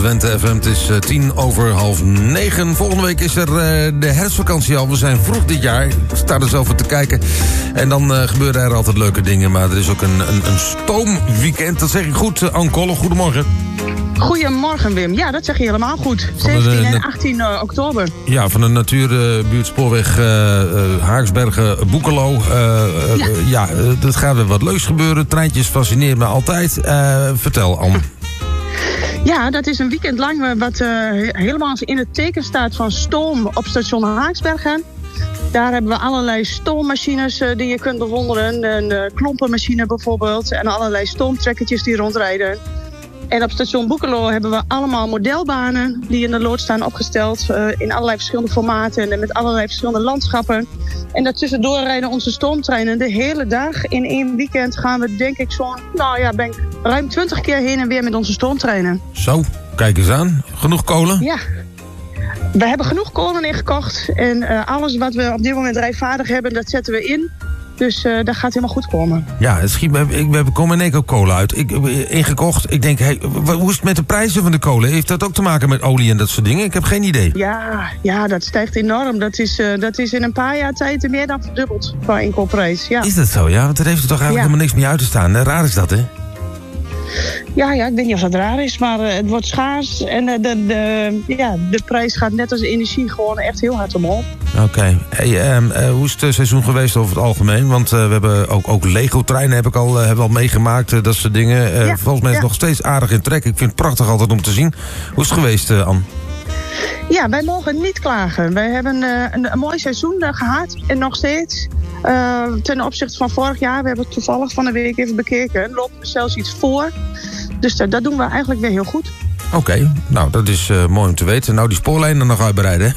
Twente FM. Het is 9:10. Volgende week is er de herfstvakantie al. We zijn vroeg dit jaar. Ik sta er zelf voor te kijken. En dan gebeuren er altijd leuke dingen. Maar er is ook een stoomweekend. Dat zeg ik goed. Ann Kolle, goedemorgen. Goedemorgen, Wim. Ja, dat zeg je helemaal goed. 17 en 18 oktober. Ja, van de natuurbuurt Spoorweg Haaksbergen-Boekelo. Dat gaat weer wat leuks gebeuren. Treintjes fascineert me altijd. Vertel, Ann. Ja, dat is een weekend lang wat helemaal in het teken staat van stoom op station Haaksbergen. Daar hebben we allerlei stoommachines die je kunt bewonderen. Een klompenmachine bijvoorbeeld. En allerlei stoomtrekkertjes die rondrijden. En op station Boekelo hebben we allemaal modelbanen die in de loods staan opgesteld. In allerlei verschillende formaten en met allerlei verschillende landschappen. En daartussendoor rijden onze stoomtreinen de hele dag. In één weekend gaan we denk ik ruim 20 keer heen en weer met onze stoomtreinen. Zo, kijk eens aan. Genoeg kolen? Ja. We hebben genoeg kolen ingekocht. En alles wat we op dit moment rijvaardig hebben, dat zetten we in. Dus dat gaat helemaal goed komen. Ja, we komen in één keer kolen uit. Ingekocht. Ik denk, hoe is het met de prijzen van de kolen? Heeft dat ook te maken met olie en dat soort dingen? Ik heb geen idee. Ja, dat stijgt enorm. Dat is in een paar jaar tijd meer dan verdubbeld qua inkoopprijs. Ja. Is dat zo, ja? Want er heeft er toch eigenlijk helemaal niks meer uit te staan. Raar is dat, hè? Ja, ik weet niet of dat raar is, maar het wordt schaars. En de prijs gaat net als de energie gewoon echt heel hard omhoog. Oké. Hey, hoe is het seizoen geweest over het algemeen? Want we hebben ook Lego-treinen hebben we al meegemaakt. Dat soort dingen. Volgens mij is het nog steeds aardig in trek. Ik vind het prachtig altijd om te zien. Hoe is het geweest, Ann? Ja, wij mogen niet klagen. Wij hebben een mooi seizoen gehad en nog steeds. Ten opzichte van vorig jaar, we hebben het toevallig van de week even bekeken, lopen we zelfs iets voor. Dus dat doen we eigenlijk weer heel goed. Oké, nou dat is mooi om te weten. Nou, die spoorlijnen nog uitbreiden.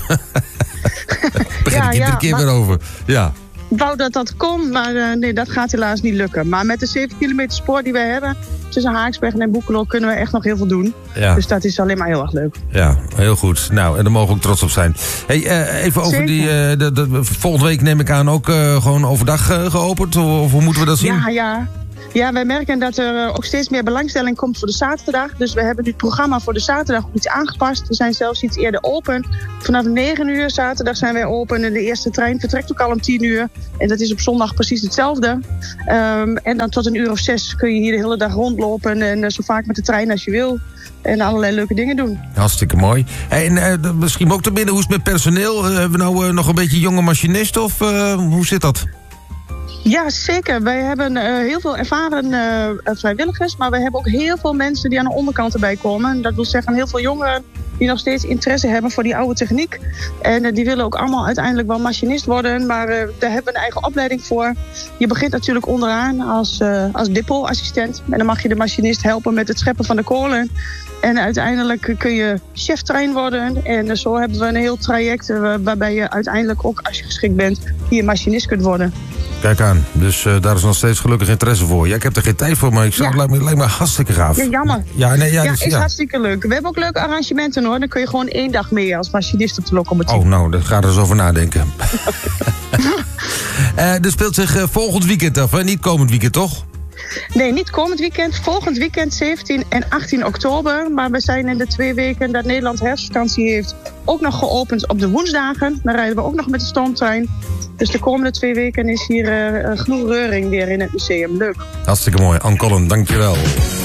Begin ik iedere keer weer over. Ja. Ik wou dat kon, maar nee, dat gaat helaas niet lukken. Maar met de 7 kilometer spoor die wij hebben tussen Haaksbergen en Boekelo kunnen we echt nog heel veel doen. Ja. Dus dat is alleen maar heel erg leuk. Ja, heel goed. Nou, en daar mogen we ook trots op zijn. Hey, even over die... volgende week neem ik aan ook gewoon overdag geopend? Of hoe moeten we dat zien? Ja, wij merken dat er ook steeds meer belangstelling komt voor de zaterdag. Dus we hebben het programma voor de zaterdag ook iets aangepast. We zijn zelfs iets eerder open. Vanaf 9 uur zaterdag zijn wij open. En de eerste trein vertrekt ook al om 10 uur. En dat is op zondag precies hetzelfde. En dan tot 6:00 kun je hier de hele dag rondlopen. En zo vaak met de trein als je wil. En allerlei leuke dingen doen. Hartstikke mooi. En misschien ook te binnen, hoe is het met personeel? Hebben we nou nog een beetje jonge machinisten of hoe zit dat? Ja, zeker. Wij hebben heel veel ervaren vrijwilligers, maar we hebben ook heel veel mensen die aan de onderkant erbij komen. Dat wil zeggen heel veel jongeren die nog steeds interesse hebben voor die oude techniek. En die willen ook allemaal uiteindelijk wel machinist worden, maar daar hebben we een eigen opleiding voor. Je begint natuurlijk onderaan als depot-assistent en dan mag je de machinist helpen met het scheppen van de kolen. En uiteindelijk kun je cheftrein worden. En zo hebben we een heel traject waarbij je uiteindelijk ook, als je geschikt bent, hier machinist kunt worden. Kijk aan, dus daar is nog steeds gelukkig interesse voor. Ja, ik heb er geen tijd voor, maar het lijkt me hartstikke gaaf. Ja, jammer. Is hartstikke leuk. We hebben ook leuke arrangementen hoor. Dan kun je gewoon 1 dag mee als machinist op de locomotief. Oh, nou, daar ga er eens over nadenken. Er speelt zich volgend weekend af, hè? Niet komend weekend, toch? Nee, niet komend weekend. Volgend weekend 17 en 18 oktober. Maar we zijn in de 2 weken dat Nederland herfstvakantie heeft ook nog geopend op de woensdagen. Dan rijden we ook nog met de stoomtrein. Dus de komende 2 weken is hier genoeg reuring weer in het museum. Leuk. Hartstikke mooi. Ann Kolle, dankjewel.